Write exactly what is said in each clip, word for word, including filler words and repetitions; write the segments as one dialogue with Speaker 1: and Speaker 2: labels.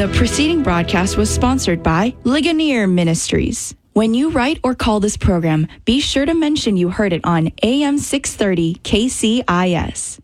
Speaker 1: The preceding broadcast was sponsored by Ligonier Ministries. When you write or call this program, be sure to mention you heard it on A M six thirty K C I S.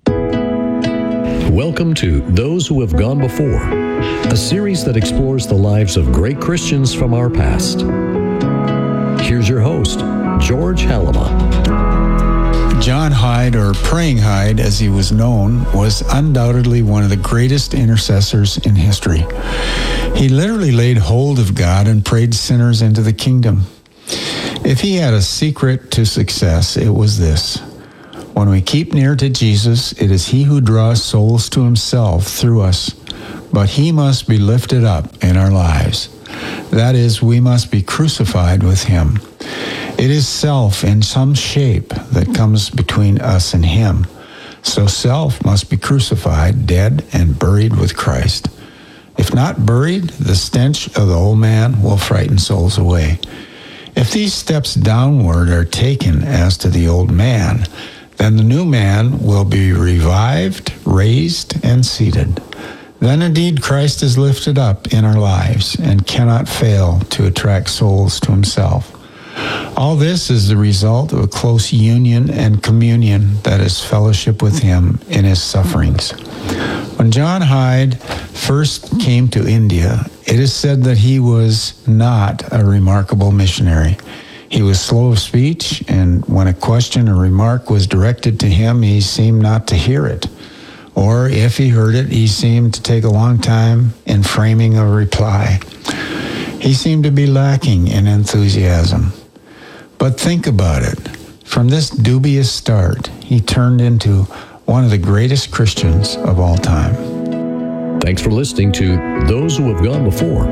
Speaker 2: Welcome to Those Who Have Gone Before, a series that explores the lives of great Christians from our past. Here's your host, George Halama.
Speaker 3: John Hyde, or Praying Hyde as he was known, was undoubtedly one of the greatest intercessors in history. He literally laid hold of God and prayed sinners into the kingdom. If he had a secret to success, it was this: when we keep near to Jesus, it is he who draws souls to himself through us, but he must be lifted up in our lives. That is, we must be crucified with him. It is self in some shape that comes between us and him. So self must be crucified, dead, and buried with Christ. If not buried, the stench of the old man will frighten souls away. If these steps downward are taken as to the old man, then the new man will be revived, raised, and seated. Then indeed Christ is lifted up in our lives and cannot fail to attract souls to himself. All this is the result of a close union and communion that is fellowship with him in his sufferings. When John Hyde first came to India, it is said that he was not a remarkable missionary. He was slow of speech, and when a question or remark was directed to him, he seemed not to hear it. Or if he heard it, he seemed to take a long time in framing a reply. He seemed to be lacking in enthusiasm. But think about it. From this dubious start, he turned into one of the greatest Christians of all time.
Speaker 2: Thanks for listening to Those Who Have Gone Before.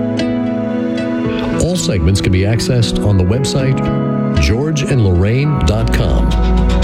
Speaker 2: All segments can be accessed on the website george and lorraine dot com.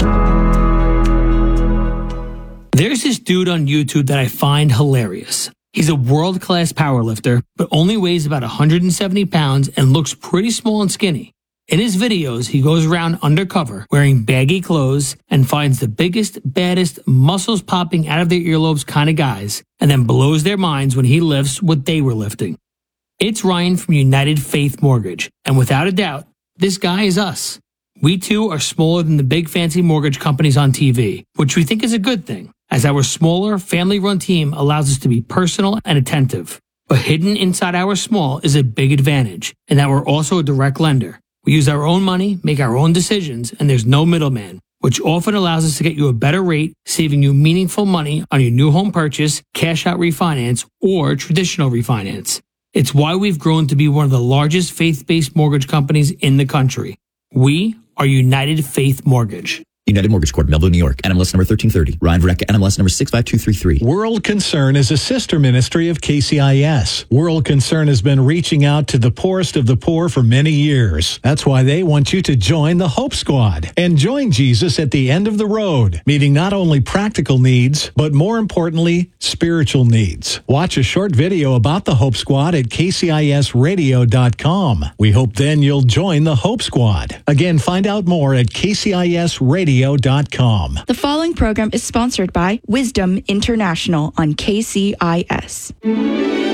Speaker 4: There's this dude on YouTube that I find hilarious. He's a world-class powerlifter, but only weighs about one hundred seventy pounds and looks pretty small and skinny. In his videos, he goes around undercover wearing baggy clothes and finds the biggest, baddest, muscles popping out of their earlobes kind of guys, and then blows their minds when he lifts what they were lifting. It's Ryan from United Faith Mortgage, and without a doubt, this guy is us. We too are smaller than the big fancy mortgage companies on T V, which we think is a good thing, as our smaller, family-run team allows us to be personal and attentive. But hidden inside our small is a big advantage, in that we're also a direct lender. We use our own money, make our own decisions, and there's no middleman, which often allows us to get you a better rate, saving you meaningful money on your new home purchase, cash-out refinance, or traditional refinance. It's why we've grown to be one of the largest faith-based mortgage companies in the country. We are United Faith Mortgage.
Speaker 5: United Mortgage Corp, Melville, New York. N M L S number thirteen thirty. Ryan Vareka, N M L S number six five two three three.
Speaker 6: World Concern is a sister ministry of K C I S. World Concern has been reaching out to the poorest of the poor for many years. That's why they want you to join the Hope Squad and join Jesus at the end of the road, meeting not only practical needs, but more importantly, spiritual needs. Watch a short video about the Hope Squad at K C I S radio dot com. We hope then you'll join the Hope Squad. Again, find out more at K C I S radio dot com.
Speaker 1: The following program is sponsored by Wisdom International on K C I S.